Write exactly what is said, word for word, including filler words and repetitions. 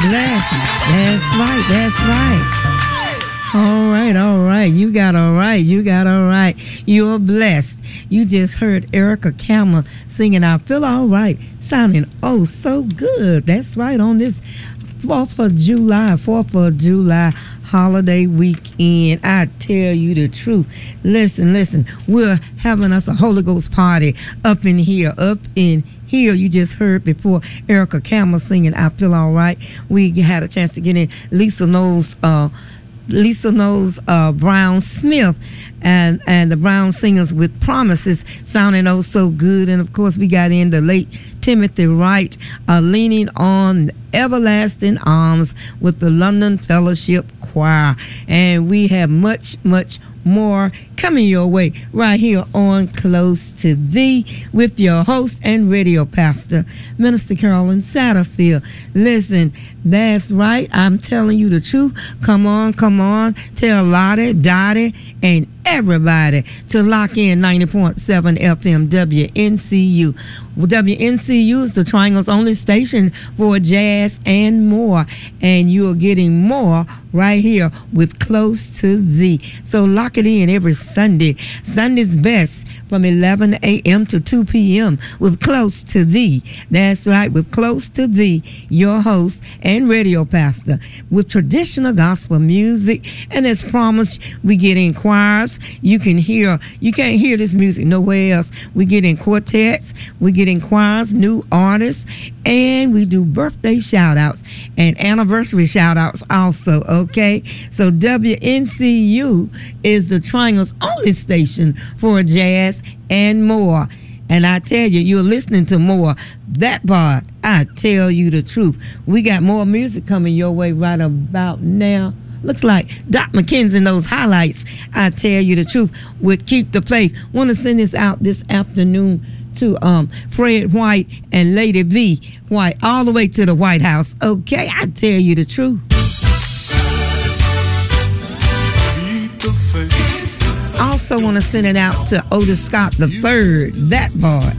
blessed. That's right. That's right. All right. All right. You got all right. You got all right. You're blessed. You just heard Erica Campbell singing I Feel All Right, sounding oh so good. That's right, on this fourth of July, fourth of July holiday weekend. I tell you the truth. Listen, listen, we're having us a Holy Ghost party up in here, up in here. You just heard before Erica Campbell singing I Feel All Right. We had a chance to get in Lisa Knowles, uh, Lisa Knowles uh, Brown Smith and and the Brown Singers with Promises, sounding oh so good. And of course we got in the late Timothy Wright, uh, leaning on everlasting arms with the London Fellowship Choir. And we have much, much more coming your way right here on Close to Thee with your host and radio pastor, Minister Carolyn Satterfield. Listen, that's right. I'm telling you the truth. Come on, come on. Tell Lottie, Dottie, and everybody to lock in ninety point seven F M W N C U. W N C U is the Triangle's only station for jazz and more. And you're getting more right here with Close to Thee. So lock it in every Sunday. Sunday's best from eleven a.m. to two p.m. with Close to Thee. That's right, with Close to Thee, your host and radio pastor, with traditional gospel music. And as promised, we get in choirs. You can hear, you can't hear this music nowhere else. We get in quartets, we get in choirs, new artists, and we do birthday shout outs and anniversary shout outs also, okay? So W N C U is the Triangle's only station for jazz and more. And I tell you, you're listening to more. That part, I tell you the truth. We got more music coming your way right about now. Looks like Doc McKenzie and those highlights, I tell you the truth, would keep the faith. Want to send this out this afternoon to um, Fred White and Lady V White, all the way to the White House. Okay, I tell you the truth. Also want to send it out to Otis Scott the third, that boy.